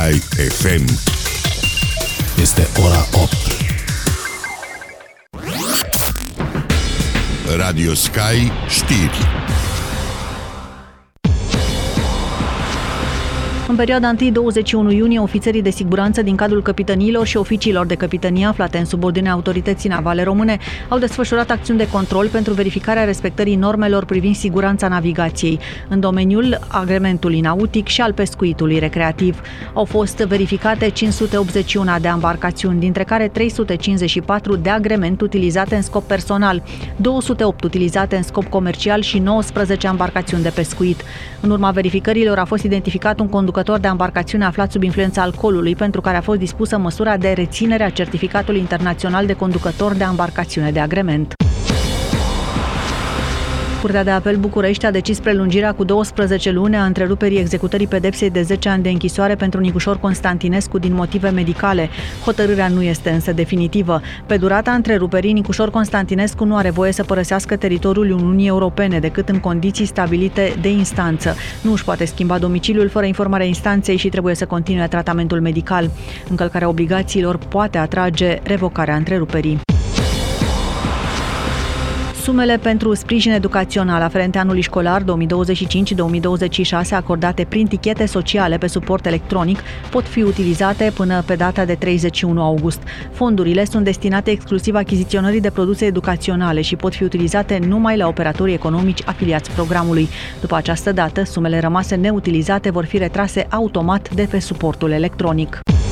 Sky FM. Este ora 8. Radio Sky știri. În perioada 1-21 iunie, ofițerii de siguranță din cadrul capităniilor și oficiilor de capitănie aflate în subordinea autorității navale române au desfășurat acțiuni de control pentru verificarea respectării normelor privind siguranța navigației în domeniul agrementului nautic și al pescuitului recreativ. Au fost verificate 581 de embarcațiuni, dintre care 354 de agrement utilizate în scop personal, 208 utilizate în scop comercial și 19 embarcațiuni de pescuit. În urma verificărilor a fost identificat un conducător de embarcațiune aflat sub influența alcoolului, pentru care a fost dispusă măsura de reținere a certificatului internațional de conducător de embarcațiune de agrement. Curtea de Apel București a decis prelungirea cu 12 luni a întreruperii executării pedepsei de 10 ani de închisoare pentru Nicușor Constantinescu din motive medicale. Hotărârea nu este însă definitivă. Pe durata întreruperii, Nicușor Constantinescu nu are voie să părăsească teritoriul Uniunii Europene decât în condiții stabilite de instanță. Nu își poate schimba domiciliul fără informarea instanței și trebuie să continue tratamentul medical. Încălcarea obligațiilor poate atrage revocarea întreruperii. Sumele pentru sprijin educațional aferente anului școlar 2025-2026 acordate prin tichete sociale pe suport electronic pot fi utilizate până pe data de 31 august. Fondurile sunt destinate exclusiv achiziționării de produse educaționale și pot fi utilizate numai la operatorii economici afiliați programului. După această dată, sumele rămase neutilizate vor fi retrase automat de pe suportul electronic.